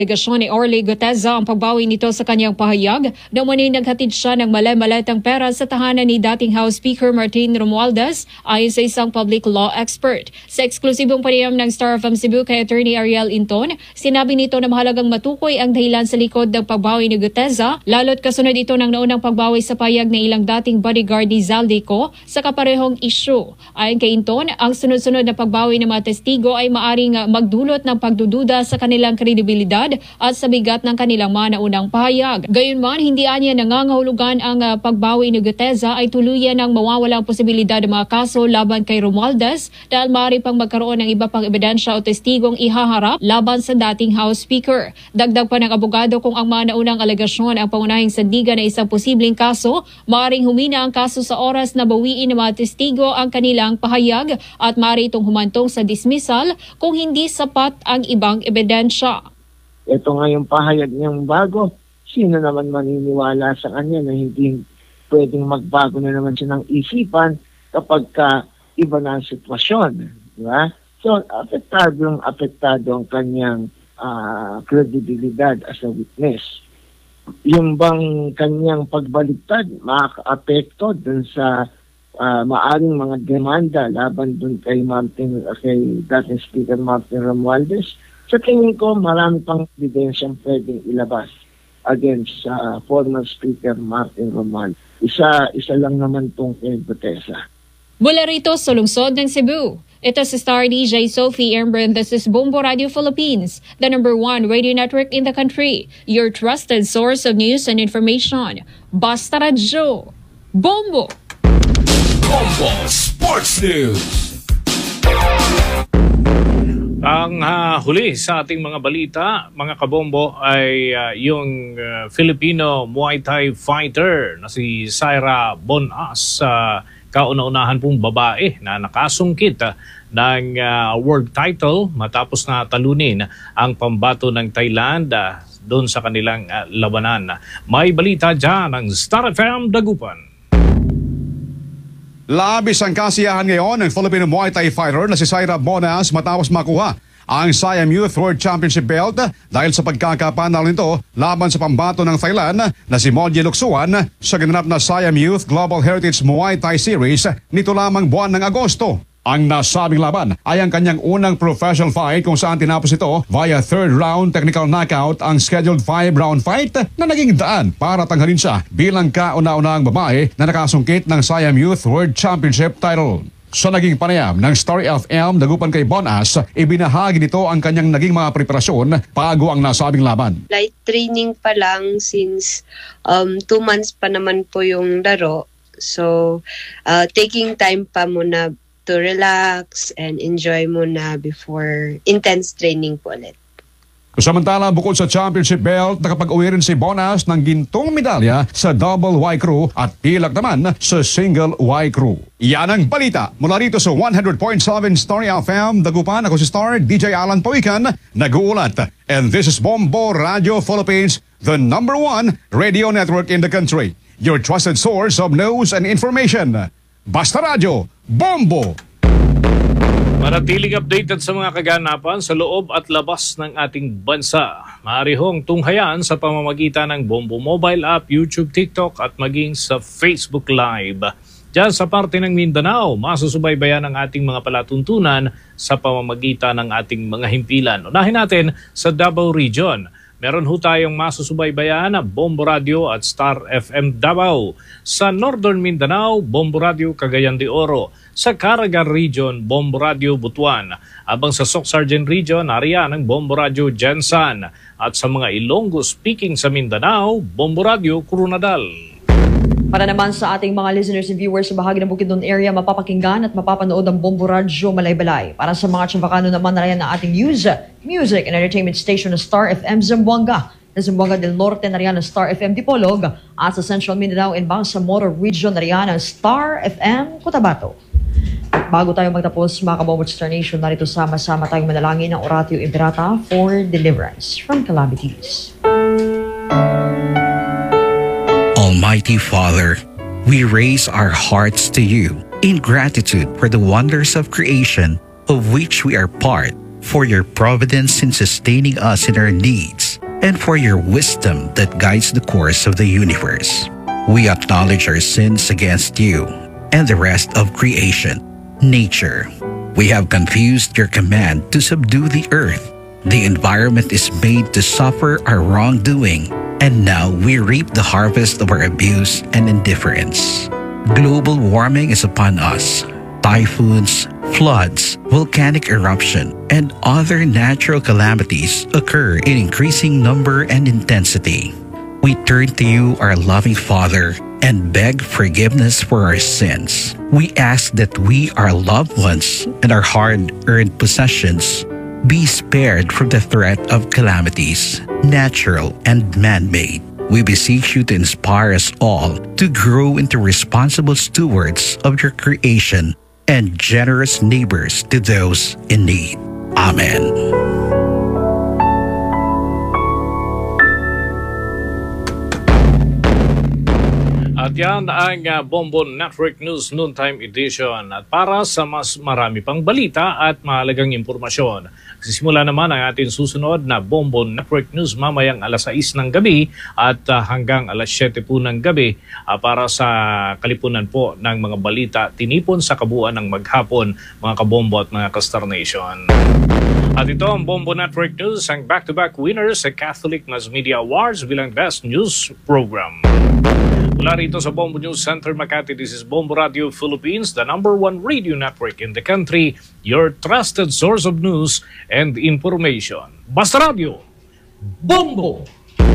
Delegasyon ni Orly Guteza ang pagbawi nito sa kanyang pahayag na muli naghatid siya ng malay-malaytang pera sa tahanan ni dating House Speaker Martin Romualdez ayon sa isang public law expert. Sa eksklusibong panayam ng Star FM Cebu kay Attorney Ariel Inton, sinabi nito na mahalagang matukoy ang dahilan sa likod ng pagbawi ni Guteza, lalo't kasunod ito ng naunang pagbawi sa pahayag ng ilang dating bodyguard ni Zaldico sa kaparehong issue. Ayon kay Inton, ang sunod-sunod na pagbawi ng mga testigo ay maaring magdulot ng pagdududa sa kanilang kredibilidad at sa bigat ng kanilang mga naunang pahayag. Gayunman, hindi anya nangangahulugan ang pagbawi ni Guteza ay tuluyan ng mawawalang posibilidad ng mga kaso laban kay Romualdez dahil maaari pang magkaroon ng iba pang ebidensya o testigong ihaharap laban sa dating House Speaker. Dagdag pa ng abogado, kung ang mga naunang alegasyon ang pangunahing sandigan ng isang posibleng kaso, maaaring humina ang kaso sa oras na bawiin ng mga testigo ang kanilang pahayag at maaari itong humantong sa dismissal kung hindi sapat ang ibang ebidensya. Ito nga yung pahayag niyang bago. Sino naman maniniwala sa kanya na hindi pwedeng magbago na naman siya ng isipan kapag iba na ang sitwasyon. Diba? So, apektado ang kanyang kredibilidad as a witness. Yung bang kanyang pagbaliktad, makaka-apekto dun sa maaring mga demanda laban dun kay dating Speaker Martin Romualdez. Sa tingin ko, marami pang ebidensyang pwedeng ilabas against former Speaker Martin Romualdez. Isa lang naman itong kay Guteza. Mula rito sa lungsod ng Cebu, ito si Star DJ Sophie Embren. This is Bombo Radio Philippines, the #1 radio network in the country. Your trusted source of news and information. Basta Radio. Bombo! Bombo Sports News! Ang huli sa ating mga balita, mga kabombo, ay yung Filipino Muay Thai fighter na si Syra Bonas, kauna-unahan pong babae na nakasungkit ng world title matapos na talunin ang pambato ng Thailand doon sa kanilang labanan. May balita dyan ng Star FM Dagupan. Labis ang kasiyahan ngayon ng Filipino Muay Thai fighter na si Syra Bonas matapos makuha ang Siam Youth World Championship belt dahil sa pagkakapanalo nito laban sa pambato ng Thailand na si Monje Luksuan sa ginanap na Siam Youth Global Heritage Muay Thai Series nito lamang buwan ng Agosto. Ang nasabing laban ay ang kanyang unang professional fight kung saan tinapos ito via third round technical knockout ang scheduled 5-round fight na naging daan para tanghalin siya bilang kauna-unahang babae na nakasungkit ng Siam Youth World Championship title. Sa naging panayam ng Star FM dagupan kay Bonas, ibinahagi nito ang kanyang naging mga preparasyon bago ang nasabing laban. Light training pa lang since 2 months pa naman po yung laro. So, taking time pa muna to relax and enjoy muna before intense training po ulit. Samantala, bukod sa championship belt, nakapag-uwi rin si Bonas ng gintong medalya sa double Y crew at pilak naman sa single Y crew. Yan ang balita mula rito sa 100.7 Star FM Dagupan. Ako si Star DJ Alan Pawikan, nag-uulat. And this is Bombo Radio Philippines, the #1 radio network in the country. Your trusted source of news and information. Basta Radio, Bombo! Manatiling updated sa mga kaganapan sa loob at labas ng ating bansa. Maaari hong tunghayan sa pamamagitan ng Bombo Mobile App, YouTube, TikTok at maging sa Facebook Live. Diyan sa parte ng Mindanao, masusubaybayan ang ating mga palatuntunan sa pamamagitan ng ating mga himpilan. Unahin natin sa Davao Region. Meron ho tayong masusubaybayan na Bombo Radio at Star FM Davao. Sa Northern Mindanao, Bombo Radio Cagayan de Oro. Sa Caraga Region, Bombo Radio Butuan. Abang sa Soc-Sargent Region, ariyan ang Bombo Radio Jensan. At sa mga Ilonggo speaking sa Mindanao, Bombo Radio Coronadal. Para naman sa ating mga listeners and viewers sa bahagi ng Bukidnon area, mapapakinggan at mapapanood ang Bombo Radio Malaybalay. Para sa mga Chavacano naman, narayan na ating music and entertainment station na Star FM Zamboanga. Sa Zamboanga del Norte, narayan ang Star FM Dipolog. At sa Central Mindanao and Bangsamoro Region, narayan ang Star FM Cotabato. Bago tayo magtapos, mga kabombo Star Nation, narito sama-sama tayong manalangin ng Oratio Imperata for deliverance from calamities. Almighty Father, we raise our hearts to you in gratitude for the wonders of creation of which we are part for your providence in sustaining us in our needs, and for your wisdom that guides the course of the universe. We acknowledge our sins against you and the rest of creation, nature. We have confused your command to subdue the earth. The environment is made to suffer our wrongdoing, and now we reap the harvest of our abuse and indifference. Global warming is upon us. Typhoons, floods, volcanic eruption, and other natural calamities occur in increasing number and intensity. We turn to you, our loving Father, and beg forgiveness for our sins. We ask that we, our loved ones, and our hard-earned possessions be spared from the threat of calamities, natural and man-made. We beseech you to inspire us all to grow into responsible stewards of your creation and generous neighbors to those in need. Amen. At yan ang Bombo Network News Noontime Edition. At para sa mas marami pang balita at mahalagang impormasyon, sisimula naman ang ating susunod na Bombo Network News mamayang alas 6 ng gabi at hanggang alas 7 po ng gabi para sa kalipunan po ng mga balita tinipon sa kabuuan ng maghapon, mga kabombo at mga ka-Star Nation. At ito ang Bombo Network News, ang back-to-back winners sa Catholic Mass Media Awards bilang Best News Program. Mula rito sa Bombo News Center, Makati, this is Bombo Radio Philippines, the #1 radio network in the country, your trusted source of news and information. Basta Radio, Bombo!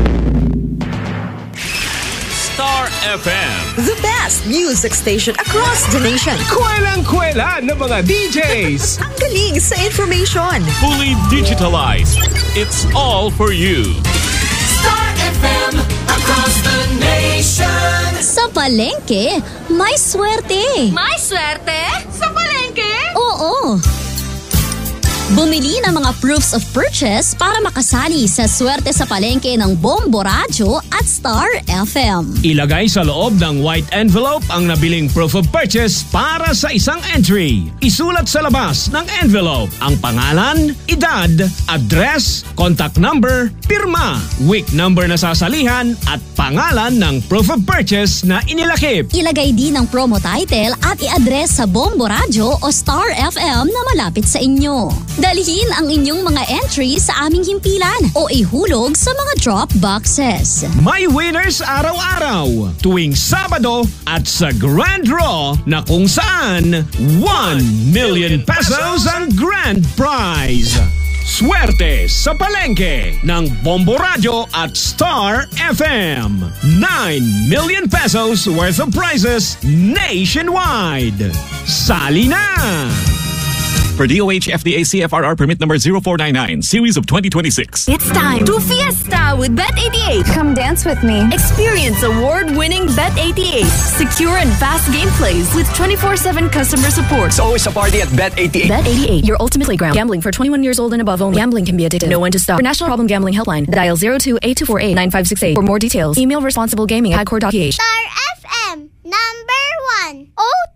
Star FM. The best music station across the nation. Kwelang-kwela ng mga DJs. Ang galing sa information. Fully digitalized. It's all for you. Star FM across the nation. Sa palengke, may swerte. May swerte? Sa palengke? Oo. Bumili ng mga proofs of purchase para makasali sa swerte sa palengke ng Bombo Radio at Star FM. Ilagay sa loob ng white envelope ang nabiling proof of purchase para sa isang entry. Isulat sa labas ng envelope ang pangalan, edad, address, contact number, pirma, week number na sasalihan at pangalan ng proof of purchase na inilakip. Ilagay din ang promo title at i-address sa Bombo Radio o Star FM na malapit sa inyo. Dalhin ang inyong mga entry sa aming himpilan o ihulog sa mga drop boxes. May winners araw-araw tuwing Sabado at sa Grand Draw na kung saan 1 million pesos ang grand prize. Swerte sa palengke ng Bombo Radio at Star FM. 9 million pesos worth of prizes nationwide. Sali na! For DOH FDA CFRR permit number 0499, series of 2026. It's time to fiesta with Bet88. Come dance with me. Experience award-winning Bet88. Secure and fast gameplays with 24/7 customer support. It's always a party at Bet88. Bet88, your ultimate playground. Gambling for 21 years old and above only. Gambling can be addictive. Know when to stop. For National Problem Gambling Helpline, dial 02-8248-9568. For more details, email responsiblegaming@core.ph. Star FM, number 1,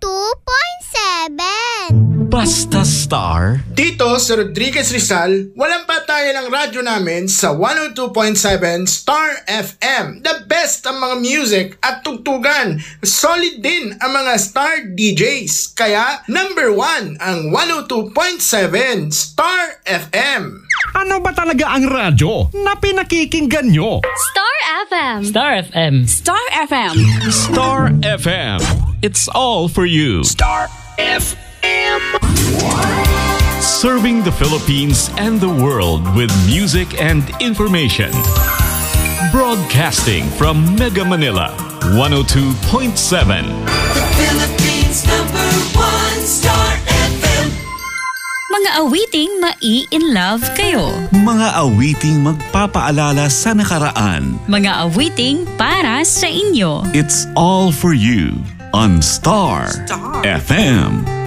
02.7. Basta Star. Dito sa Rodriguez Rizal, walang patayan ang radyo namin sa 102.7 Star FM. The best ang mga music at tugtugan. Solid din ang mga Star DJs. Kaya number 1 ang 102.7 Star FM. Ano ba talaga ang radyo na pinakikinggan nyo? Star FM. Star FM. Star FM. Star FM. It's all for you. Star FM. Serving the Philippines and the world with music and information. Broadcasting from Mega Manila, 102.7. The Philippines #1 Star FM. Mga awiting mai-in-love kayo. Mga awiting magpapaalala sa nakaraan. Mga awiting para sa inyo. It's all for you on Star FM.